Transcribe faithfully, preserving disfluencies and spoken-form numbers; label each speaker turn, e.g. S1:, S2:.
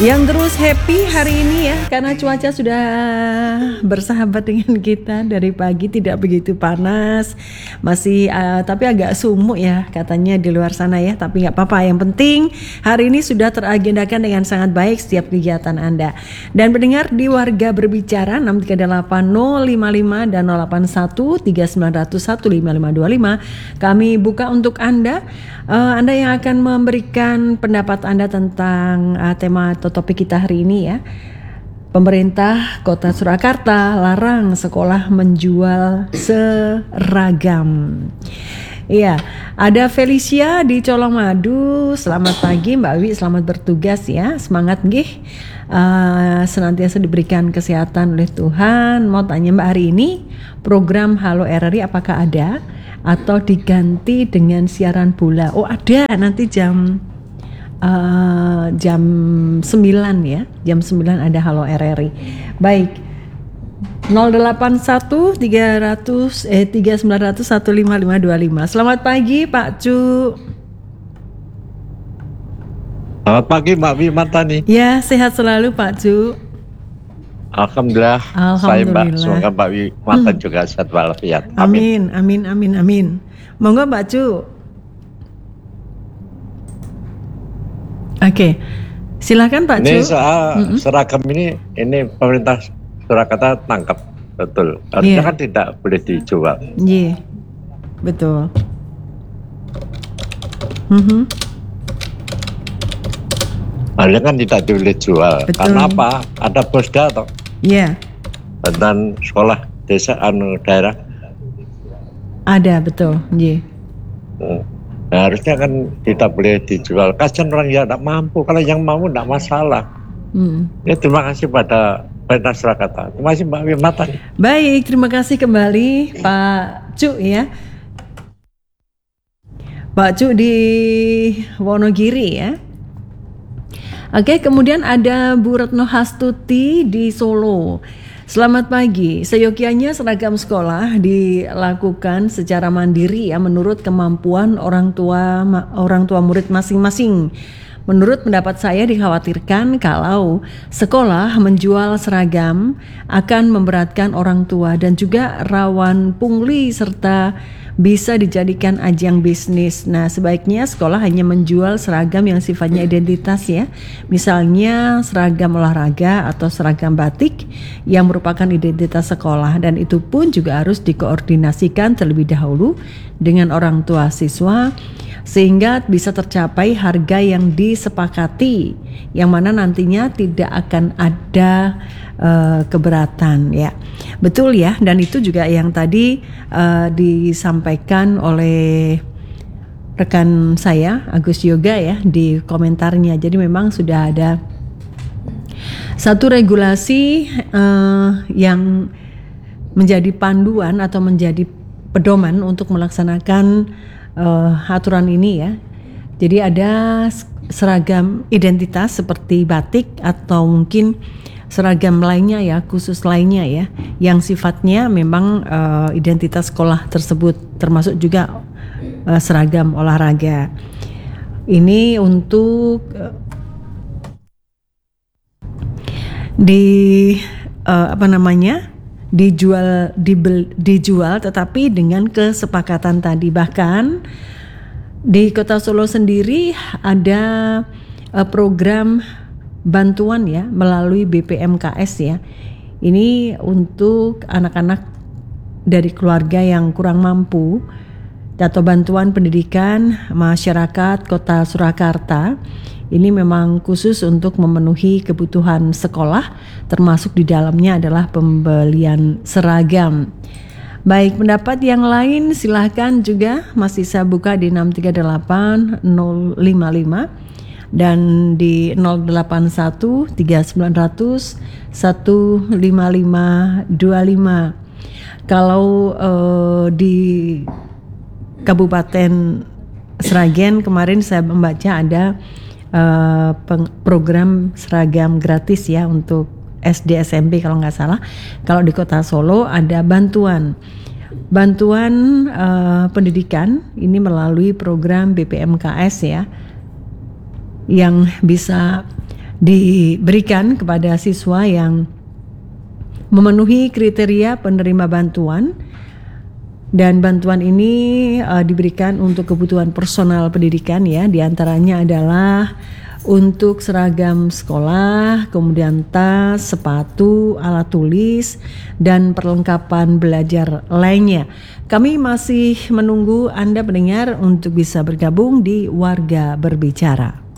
S1: Yang terus happy hari ini ya, karena cuaca sudah bersahabat dengan kita dari pagi, tidak begitu panas, masih uh, tapi agak sumuk ya katanya di luar sana ya, tapi nggak apa-apa. Yang penting hari ini sudah teragendakan dengan sangat baik setiap kegiatan Anda. Dan pendengar di Warga Berbicara enam tiga delapan nol lima lima dan nol delapan satu tiga sembilan nol nol satu lima lima dua lima kami buka untuk Anda. Uh, anda yang akan memberikan pendapat Anda tentang uh, tema atau topik kita hari ini ya. Pemerintah Kota Surakarta larang sekolah menjual seragam. Iya, ada Felicia di Colomadu. Selamat pagi Mbak Wi, selamat bertugas ya. Semangat nggih. Uh, senantiasa diberikan kesehatan oleh Tuhan. Mau tanya Mbak, hari ini program Halo R R I apakah ada atau diganti dengan siaran bola? Oh ada, nanti jam uh, jam sembilan ya. Jam sembilan ada Halo R R I. Baik. nol delapan satu tiga ratus eh tiga sembilan nol nol satu lima lima dua lima. Selamat pagi Pak Cu.
S2: Selamat pagi Mbak Wimantani.
S1: Ya, sehat selalu Pak Cu.
S2: Alhamdulillah. Saya Mbak, semoga Mbak Wimantani hmm. juga sehat walafiat.
S1: Amin. Amin, amin, amin, amin. Monggo Mbak Cu. Oke, silakan Pak Cu.
S2: Ini soal mm-hmm. seragam ini, ini pemerintah Surakarta tangkap betul. Harusnya yeah. kan tidak boleh dijual.
S1: Iya, yeah. betul. Mm-hmm.
S2: Harusnya kan tidak boleh jual. Betul. Karena apa? Ada bosda atau?
S1: Iya. Yeah.
S2: Tentang sekolah desa anu daerah.
S1: Ada betul. Iya.
S2: Yeah. Nah, harusnya kan tidak boleh dijual. Kasian orang yang tidak mampu. Kalau yang mampu tidak masalah. Mm. Ya, terima kasih pada pemerintah Surakarta. Terima kasih Mbak Wimantani.
S1: Baik, terima kasih kembali Pak Cu ya. Pak Cu di Wonogiri ya. Oke, kemudian ada Bu Retno Hastuti di Solo. Selamat pagi. Seyogianya seragam sekolah dilakukan secara mandiri ya, menurut kemampuan orang tua orang tua murid masing-masing. Menurut pendapat saya dikhawatirkan kalau sekolah menjual seragam akan memberatkan orang tua dan juga rawan pungli serta bisa dijadikan ajang bisnis. Nah, sebaiknya sekolah hanya menjual seragam yang sifatnya identitas ya. Misalnya seragam olahraga atau seragam batik yang merupakan identitas sekolah, dan itu pun juga harus dikoordinasikan terlebih dahulu dengan orang tua siswa sehingga bisa tercapai harga yang disepakati, yang mana nantinya tidak akan ada uh, keberatan ya. Betul ya, dan itu juga yang tadi uh, disampaikan oleh rekan saya Agus Yoga ya di komentarnya. Jadi memang sudah ada satu regulasi uh, yang menjadi panduan atau menjadi pedoman untuk melaksanakan Uh, aturan ini ya. Jadi ada seragam identitas seperti batik atau mungkin seragam lainnya ya, khusus lainnya ya, yang sifatnya memang uh, identitas sekolah tersebut, termasuk juga uh, seragam olahraga. Ini untuk uh, di uh, apa namanya? dijual dibel, dijual tetapi dengan kesepakatan tadi. Bahkan di Kota Solo sendiri ada uh, program bantuan ya melalui B P M K S ya. Ini untuk anak-anak dari keluarga yang kurang mampu atau bantuan pendidikan masyarakat Kota Surakarta. Ini memang khusus untuk memenuhi kebutuhan sekolah, termasuk di dalamnya adalah pembelian seragam. Baik, pendapat yang lain silahkan juga masih saya buka di enam tiga delapan nol lima lima dan di nol delapan satu tiga sembilan nol nol satu lima lima dua lima. Kalau uh, di Kabupaten Sragen kemarin saya membaca ada Uh, program seragam gratis ya untuk S D S M P kalau nggak salah. Kalau di Kota Solo ada bantuan bantuan uh, pendidikan ini melalui program B P M K S ya, yang bisa diberikan kepada siswa yang memenuhi kriteria penerima bantuan, dan bantuan ini uh, diberikan untuk kebutuhan personal pendidikan ya, diantaranya adalah untuk seragam sekolah, kemudian tas, sepatu, alat tulis, dan perlengkapan belajar lainnya. Kami masih menunggu Anda pendengar untuk bisa bergabung di Warga Berbicara.